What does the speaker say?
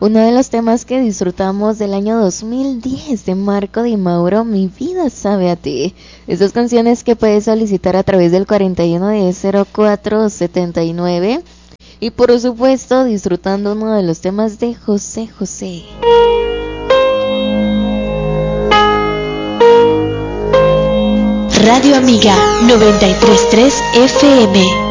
uno de los temas que disfrutamos del año 2010 de Marco Di Mauro, Mi vida sabe a ti. Esas canciones que puedes solicitar a través del 4110-0479. Y por supuesto disfrutando uno de los temas de José José. Radio Amiga 93.3 FM.